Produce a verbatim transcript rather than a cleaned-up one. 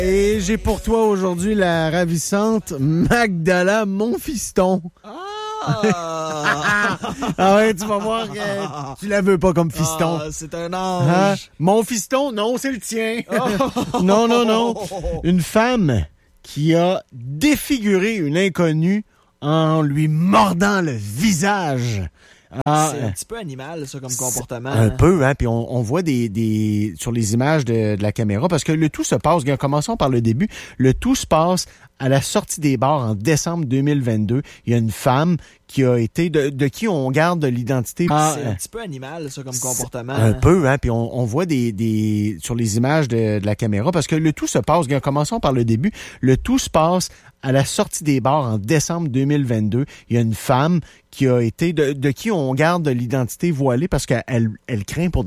Et j'ai pour toi aujourd'hui la ravissante Magdala Monfiston. Ah! Ah ouais, tu vas voir que tu la veux pas comme fiston. Ah, c'est un ange. Hein? Mon fiston, non, c'est le tien. Oh! Non, non, non. Une femme qui a défiguré une inconnue en lui mordant le visage. Ah, C'est un petit peu animal, ça, comme comportement. un peu, hein. Puis on, on voit des, des sur les images de, de la caméra, parce que le tout se passe, bien, commençons par le début, le tout se passe à la sortie des bars en décembre deux mille vingt-deux. Il y a une femme qui a été, de, de qui on garde l'identité. Ah, c'est un petit peu animal, ça, comme comportement. Un peu, hein. Puis on, on voit des, des sur les images de, de la caméra, parce que le tout se passe, bien, commençons par le début, le tout se passe à la sortie des bars en décembre deux mille vingt-deux. Il y a une femme qui a été, de, de qui on garde l'identité voilée parce qu'elle elle craint pour